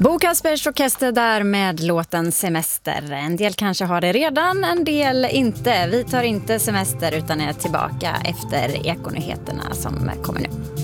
Bo Kaspers Orkester där med låten Semester. En del kanske har det redan, en del inte. Vi tar inte semester utan är tillbaka efter Ekonyheterna som kommer nu.